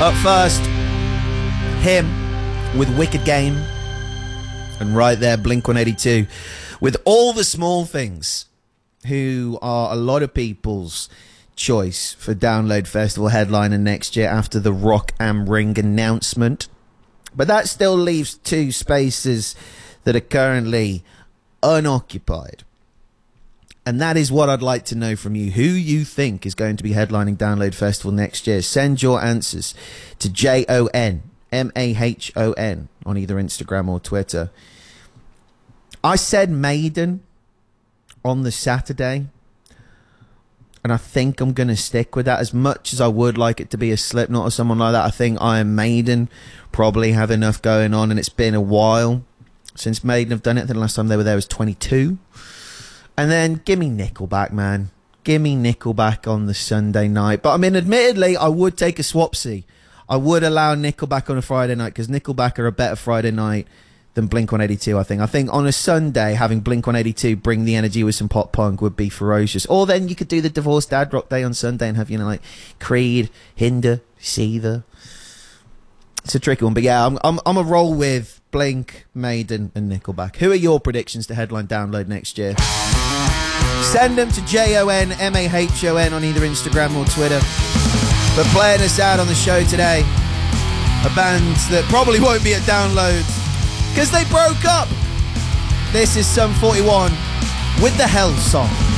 But first, him with Wicked Game. And right there, Blink-182 with All the Small Things, who are a lot of people's choice for Download Festival headliner next year after the Rock am Ring announcement. But that still leaves two spaces that are currently unoccupied. And that is what I'd like to know from you. Who you think is going to be headlining Download Festival next year? Send your answers to JONMAHON on either Instagram or Twitter. I said Maiden on the Saturday, and I think I'm going to stick with that. As much as I would like it to be a Slipknot or someone like that, I think Iron Maiden probably have enough going on, and it's been a while since Maiden have done it. I think the last time they were there was 22. And then give me Nickelback, man. Give me Nickelback on the Sunday night. But I mean, admittedly, I would take a swapsy. I would allow Nickelback on a Friday night, because Nickelback are a better Friday night than Blink-182, I think. I think on a Sunday, having Blink-182 bring the energy with some pop punk would be ferocious. Or then you could do the Divorced Dad Rock Day on Sunday and have, you know, like Creed, Hinder, Seether. It's a tricky one. But yeah, I'm a roll with Blink, Maiden and Nickelback. Who are your predictions to headline Download next year? Send them to JONMAHON on either Instagram or Twitter. But playing us out on the show today, a band that probably won't be at Download because they broke up. This is Sum 41 with the Hell Song.